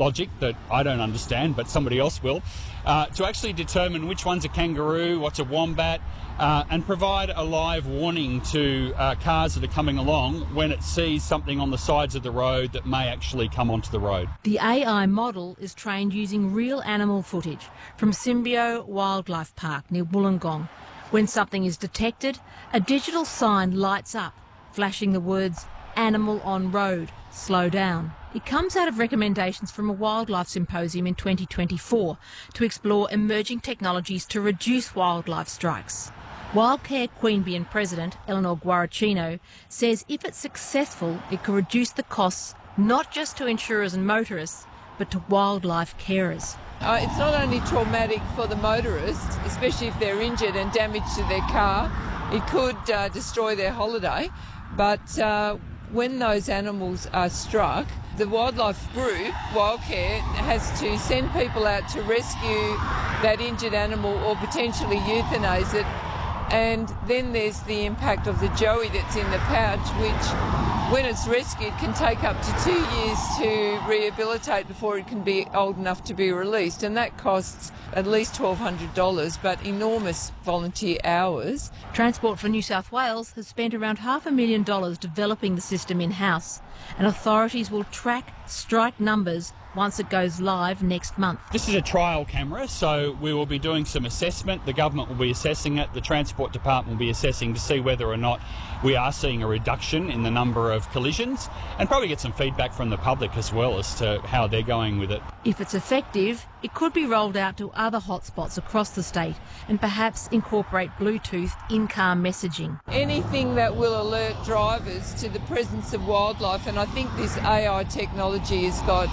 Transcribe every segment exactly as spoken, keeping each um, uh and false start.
logic that I don't understand, but somebody else will, uh, to actually determine which one's a kangaroo, what's a wombat, uh, and provide a live warning to uh, cars that are coming along when it sees something on the sides of the road that may actually come onto the road. The A I model is trained using real animal footage from Symbio Wildlife Park near Wollongong. When something is detected, a digital sign lights up, flashing the words, "Animal on road, slow down." It comes out of recommendations from a wildlife symposium in twenty twenty-four to explore emerging technologies to reduce wildlife strikes. Wildcare Queanbeyan President Eleanor Guaricino says if it's successful, it could reduce the costs not just to insurers and motorists, but to wildlife carers. Uh, it's not only traumatic for the motorists, especially if they're injured and damage to their car. It could uh, destroy their holiday, but uh, when those animals are struck, the wildlife group, Wildcare, has to send people out to rescue that injured animal or potentially euthanize it. And then there's the impact of the joey that's in the pouch, which, when it's rescued, can take up to two years to rehabilitate before it can be old enough to be released. And that costs at least twelve hundred dollars, but enormous volunteer hours. Transport for New South Wales has spent around half a million dollars developing the system in-house, and authorities will track strike numbers once it goes live next month. This is a trial camera, so we will be doing some assessment. The government will be assessing it. The Transport Department will be assessing to see whether or not we are seeing a reduction in the number of collisions, and probably get some feedback from the public as well as to how they're going with it. If it's effective, it could be rolled out to other hotspots across the state and perhaps incorporate Bluetooth in-car messaging. Anything that will alert drivers to the presence of wildlife, and I think this A I technology has got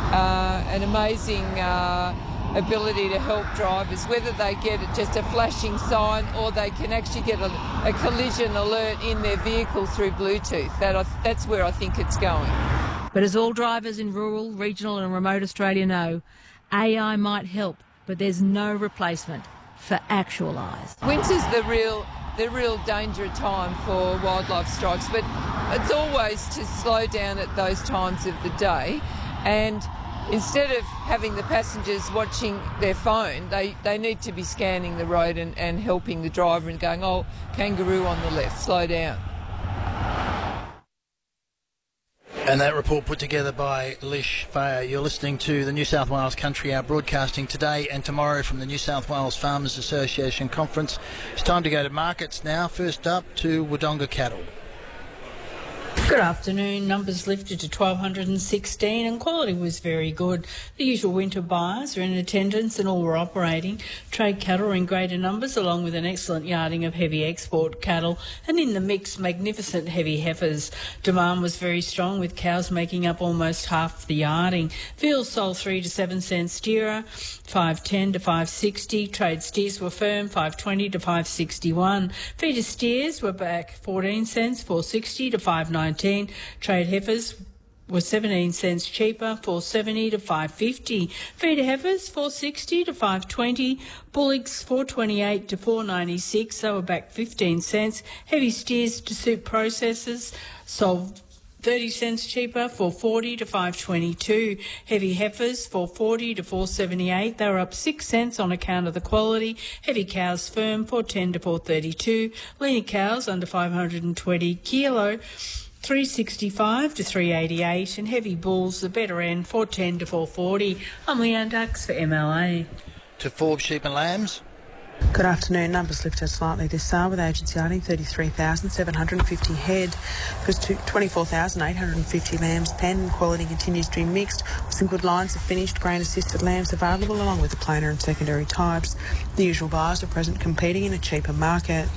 uh, an amazing uh, ability to help drivers, whether they get just a flashing sign or they can actually get a, a collision alert in their vehicle through Bluetooth. That I, that's where I think it's going. But as all drivers in rural, regional and remote Australia know, A I might help, but there's no replacement for actual eyes. Winter's the real the real danger time for wildlife strikes, but it's always to slow down at those times of the day, and instead of having the passengers watching their phone, they, they need to be scanning the road and, and helping the driver and going, oh, kangaroo on the left, slow down. And that report put together by Lish Fayer. You're listening to the New South Wales Country Hour, broadcasting today and tomorrow from the New South Wales Farmers Association Conference. It's time to go to markets now. First up to Wodonga Cattle. Good afternoon. Numbers lifted to twelve sixteen and quality was very good. The usual winter buyers are in attendance and all were operating. Trade cattle are in greater numbers along with an excellent yarding of heavy export cattle, and in the mix, magnificent heavy heifers. Demand was very strong with cows making up almost half the yarding. Veals sold three to seven cents steerer, five ten to five sixty. Trade steers were firm, five twenty to five sixty-one. Feeder steers were back fourteen cents, four sixty to five nineteen. Trade heifers were seventeen cents cheaper, four seventy to five fifty. Feeder heifers four sixty to five twenty. Bullocks four twenty-eight to four ninety-six. They were back fifteen cents. Heavy steers to suit processors sold thirty cents cheaper, four forty to five twenty-two. Heavy heifers four forty to four seventy-eight. They were up six cents on account of the quality. Heavy cows firm four ten to four thirty-two. Leaner cows under five hundred twenty kilo, three sixty-five to three eighty-eight, and heavy bulls, the better end, four ten to four forty. I'm Leanne Dux for M L A. To Forbes Sheep and Lambs. Good afternoon. Numbers lifted slightly this hour with agents yarding thirty-three thousand seven hundred fifty head. There's twenty-four thousand eight hundred fifty lambs penned. Quality continues to be mixed with some good lines of finished grain assisted lambs available along with the plainer and secondary types. The usual buyers are present competing in a cheaper market.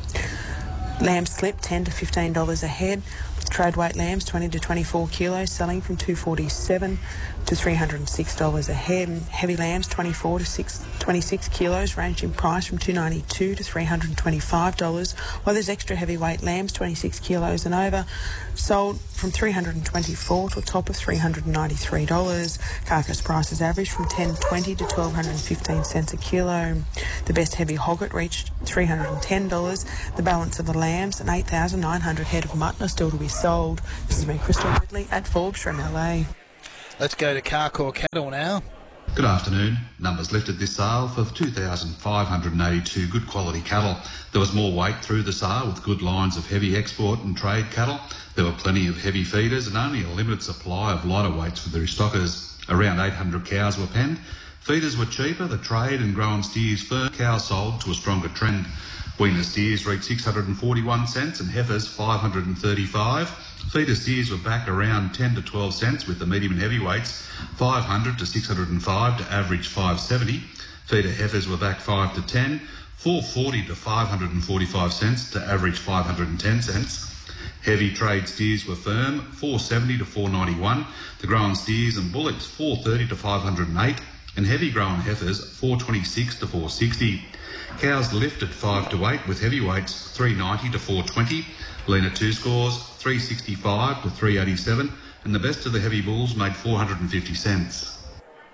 Lambs slip ten to fifteen dollars a head. Trade weight lambs twenty to twenty-four kilos selling from two forty-seven to three hundred six dollars a head. Heavy lambs twenty-four to twenty-six kilos range in price from two ninety-two to three hundred twenty-five dollars, while there's extra heavyweight lambs twenty-six kilos and over sold from three hundred twenty-four to a top of three hundred ninety-three dollars. Carcass prices average from ten twenty to twelve fifteen cents a kilo. The best heavy hogget reached three hundred ten dollars. The balance of the lambs and eight thousand nine hundred head of mutton are still to be sold. This has been Crystal Ridley at Forbes for M L A. Let's go to Carcoar Cattle now. Good afternoon. Numbers lifted this sale for two thousand five hundred eighty-two good quality cattle. There was more weight through the sale with good lines of heavy export and trade cattle. There were plenty of heavy feeders and only a limited supply of lighter weights for the restockers. Around eight hundred cows were penned. Feeders were cheaper. The trade and grown steers firm. Cows sold to a stronger trend. Weaner steers reached six hundred forty-one cents and heifers five hundred thirty-five. Feeder steers were back around ten to twelve cents with the medium and heavyweights five hundred to six hundred five to average five seventy. Feeder heifers were back five to ten, four forty to five hundred forty-five cents to average five hundred ten cents. Heavy trade steers were firm, four seventy to four ninety-one. The grown steers and bullocks four thirty to five hundred eight, and heavy grown heifers four twenty-six to four sixty. Cows lifted five to eight with heavyweights three ninety to four twenty. Leaner two scores three sixty-five to three eighty-seven, and the best of the heavy bulls made four hundred fifty cents.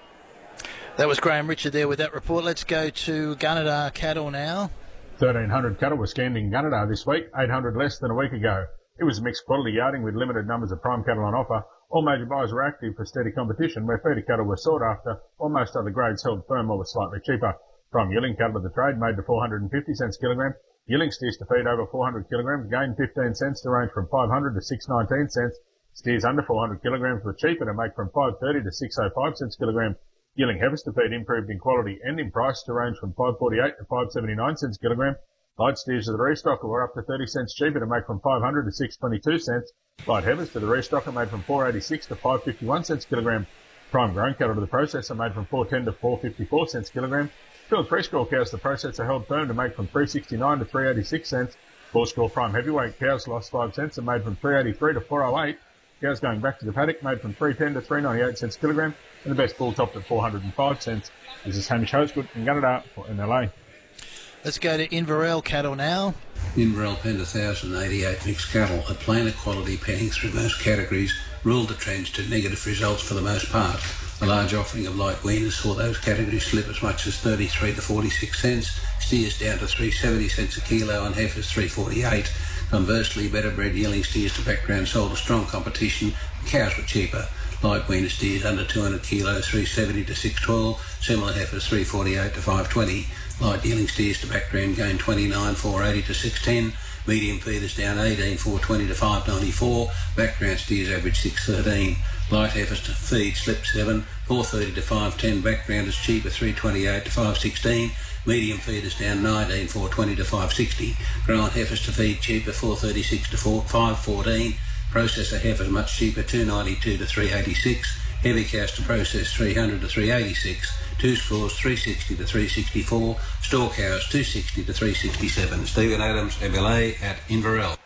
That was Graham Richard there with that report. Let's go to Gunnedah Cattle now. thirteen hundred cattle were scanned in Gunnedah this week, eight hundred less than a week ago. It was a mixed quality yarding with limited numbers of prime cattle on offer. All major buyers were active for steady competition, where feeder cattle were sought after, while most other grades held firm or were slightly cheaper. Prime yearling cattle of the trade made to four hundred fifty cents kilogram. Yearling steers to feed over four hundred kilograms gained fifteen cents to range from five hundred to six nineteen cents. Steers under four hundred kilograms were cheaper to make from five thirty to six oh five cents kilogram. Yearling heifers to feed improved in quality and in price to range from five forty-eight to five seventy-nine cents kilogram. Light steers of the restocker were up to thirty cents cheaper to make from five hundred to six twenty-two cents. Light heifers to the restocker made from four eighty-six to five fifty-one cents kilogram. Prime grown cattle to the processor made from four ten to four fifty-four cents kilogram. Filled three-score cows to the processor held firm to make from three sixty-nine to three eighty-six cents. Four-score prime heavyweight cows lost five cents and made from three eighty-three to four oh eight. Cows going back to the paddock made from three ten to three ninety-eight cents kilogram, and the best bull topped at four hundred five cents. This is Hamish Hosgood from Gunnedah for N L A. Let's go to Inverell Cattle now. Inverell penned one thousand eighty-eight mixed cattle at plainer quality penning through most categories, ruled the trends to negative results for the most part. A large offering of light weaners saw those categories slip as much as thirty-three to forty-six cents, steers down to three seventy cents a kilo and heifers three forty-eight. Conversely, better bred yearling steers to background sold a strong competition, and cows were cheaper. Light weaner steers under two hundred kilos, three seventy to six twelve, similar heifers three forty-eight to five twenty. Light yearling steers to background gained twenty-nine, four eighty to six ten. Medium feeders down eighteen, four twenty to five ninety-four. Background steers average six thirteen. Light heifers to feed slip seven, four thirty to five ten. Backgrounders cheaper, three twenty-eight to five sixteen. Medium feeders down nineteen, four twenty to five sixty. Grown heifers to feed cheaper, four thirty-six to five fourteen. Processor heifers much cheaper, two ninety-two to three eighty-six. Heavy cows to process, three hundred to three eighty-six. Two scores, three sixty to three sixty-four. Store cows, two sixty to three sixty-seven. Stephen Adams, M L A at Inverell.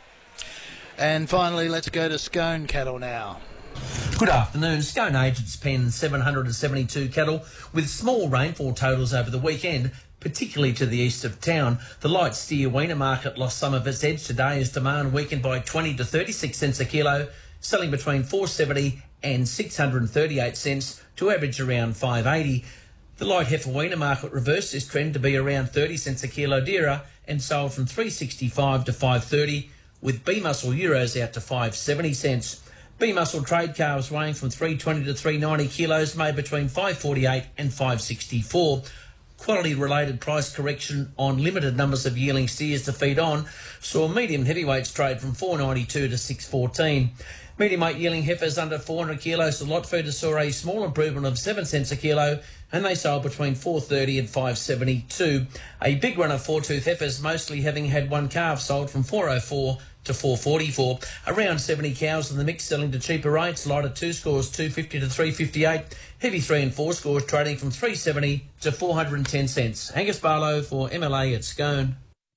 And finally, let's go to Scone Cattle now. Good afternoon. Scone agents penned seven hundred seventy-two cattle with small rainfall totals over the weekend, particularly to the east of town. The light steer weaner market lost some of its edge today as demand weakened by twenty to thirty-six cents a kilo, selling between four seventy and six hundred thirty-eight cents to average around five eighty. The light heifer weaner market reversed this trend to be around thirty cents a kilo dearer and sold from three sixty-five to five thirty, with B-muscle euros out to five seventy cents. B-muscle trade calves weighing from three twenty to three ninety kilos made between five forty-eight and five sixty-four. Quality-related price correction on limited numbers of yearling steers to feed on saw medium heavyweights trade from four ninety-two to six fourteen. Medium weight yearling heifers under four hundred kilos to lot feeders saw a small improvement of seven cents a kilo, and they sold between four thirty and five seventy-two. A big run of four-tooth heifers, mostly having had one calf, sold from four oh four to four forty-four. Around seventy cows in the mix selling to cheaper rates. Lighter two scores two fifty to three fifty-eight. Heavy three and four scores trading from three seventy to four hundred ten cents. Angus Barlow for M L A at Scone.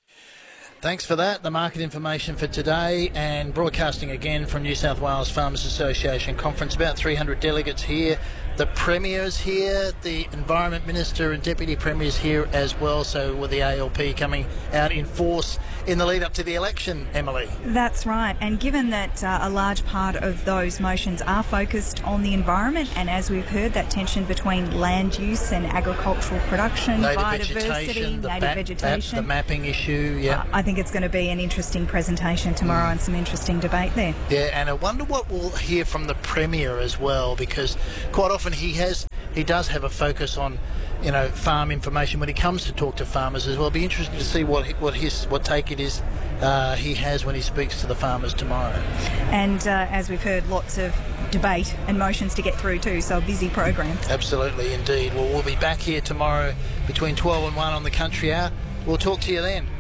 Thanks for that. The market information for today, and broadcasting again from New South Wales Farmers Association Conference. About three hundred delegates here The Premier's here, the Environment Minister and Deputy Premier's here as well, so with the A L P coming out in force in the lead up to the election, Emily. That's right, and given that uh, a large part of those motions are focused on the environment, and as we've heard, that tension between land use and agricultural production, native biodiversity, vegetation, the native map, vegetation. Map, the mapping issue, yeah. Uh, I think it's going to be an interesting presentation tomorrow mm. and some interesting debate there. Yeah, and I wonder what we'll hear from the Premier as well, because quite often he has, he does have a focus on, you know, farm information when he comes to talk to farmers as well. It'll be interesting to see what what his what take it is uh, he has when he speaks to the farmers tomorrow. And uh, as we've heard, lots of debate and motions to get through too, so a busy program. Absolutely, indeed. Well, we'll be back here tomorrow between twelve and one on the Country Hour. We'll talk to you then.